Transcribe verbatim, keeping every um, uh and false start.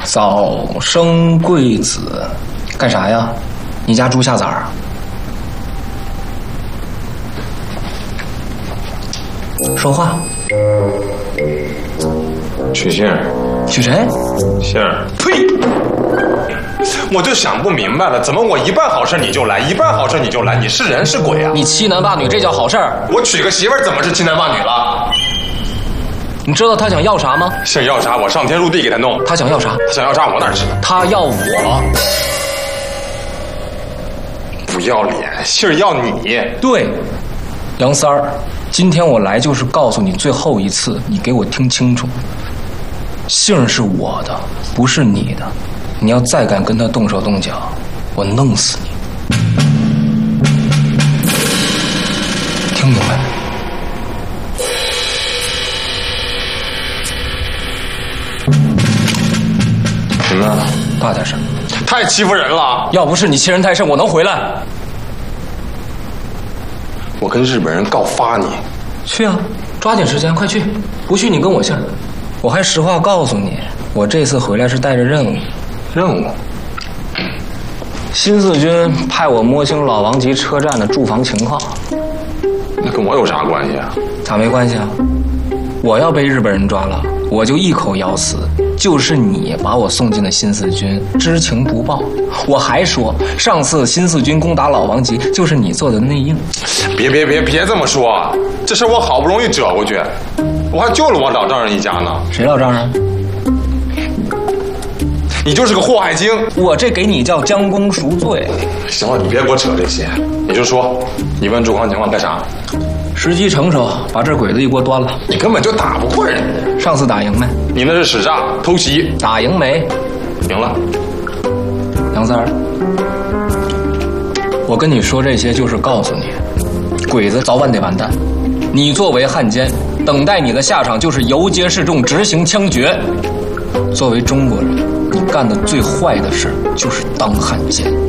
早生贵子，干啥呀？你家猪下崽儿？说话。 取信。 取谁？ 信。呸！我就想不明白了，怎么我一办好事你就来，一办好事你就来？你是人是鬼啊？ 你欺男霸女，这叫好事儿？ 我娶个媳妇儿怎么是欺男霸女了？ 你知道他想要啥吗？ 信要啥，我上天入地给他弄。 他想要啥？ 他想要啥，我哪知道？ 他要我。 不要脸，信儿要你。 对，杨三儿，今天我来就是告诉你最后一次，你给我听清楚，信儿是我的，不是你的。你要再敢跟他动手动脚，我弄死你。听明白没？ 明白了， 大点声。 太欺负人了！ 要不是你欺人太甚，我能回来？ 我跟日本人告发你。 去啊，抓紧时间，快去！不去你跟我姓。我还实话告诉你，我这次回来是带着任务。 任务？ 新四军派我摸清老王集车站的住房情况。 那跟我有啥关系啊？ 咋没关系啊？我要被日本人抓了，我就一口咬死，就是你把我送进了新四军，知情不报。我还说，上次新四军攻打老王集，就是你做的内应。 别别别别这么说，这事我好不容易折过去，我还救了我老丈人一家呢。 谁老丈人？ 你就是个祸害精！ 我这给你叫将功赎罪。 行了，你别给我扯这些，你就说，你问住房情况干啥？ 时机成熟，把这鬼子一锅端了。 你根本就打不过人家。 上次打赢没？ 你那是使诈偷袭。 打赢没？ 赢了。 杨三儿，我跟你说这些就是告诉你，鬼子早晚得完蛋。你作为汉奸，等待你的下场就是游街示众，执行枪决。作为中国人，你干的最坏的事就是当汉奸。